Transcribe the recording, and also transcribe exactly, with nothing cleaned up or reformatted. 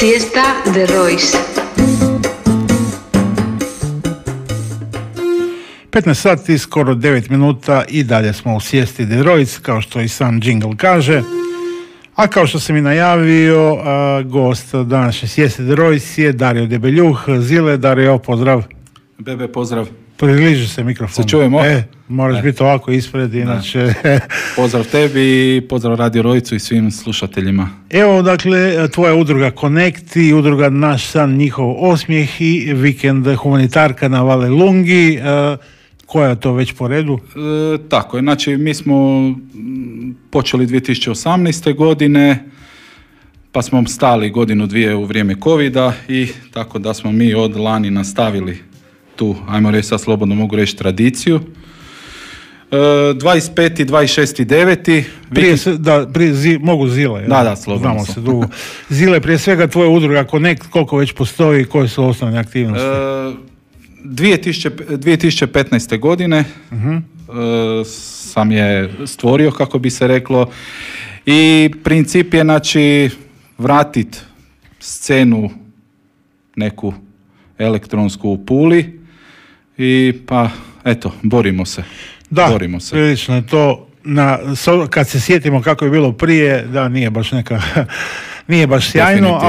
Siesta de Royce. petnaest sati, skoro devet minuta i dalje smo u Siesti de Royce, kao što i sam džingl kaže. A kao što sam i najavio, a, gost današnje Sieste de Royce je Dario Debeljuh. Zile, Dario, pozdrav. Bebe, pozdrav. Približi se mikrofon. Se čujemo? E, moraš e. biti ovako ispred, inače... Pozdrav tebi i pozdrav Radio Rojcu i svim slušateljima. Evo, dakle, tvoja udruga Connect i udruga Naš san, njihov osmijeh i vikend humanitarka na Valelungi. E, koja je to već po redu? E, tako je, znači mi smo počeli dvije tisuće osamnaeste. godine, pa smo stali godinu dvije u vrijeme covida i tako da smo mi od lani nastavili tu, ajmo reći sad slobodno mogu reći, tradiciju. E, dvadeset peti, dvadeset šesti deveti Prije se, da, prije zi, mogu Zile. Da, da, slobodno. Znamo se dugo. Zile, prije svega tvoja udruga Connect, koliko već postoji, koje su osnovne aktivnosti? E, dvije tisuće petnaeste. godine uh-huh. e, sam je stvorio, kako bi se reklo, i princip je, znači, vratiti scenu neku elektronsku u Puli i pa, eto, borimo se. Da, borimo se. prilično je to, na, kad se sjetimo kako je bilo prije, da, nije baš neka, nije baš sjajno,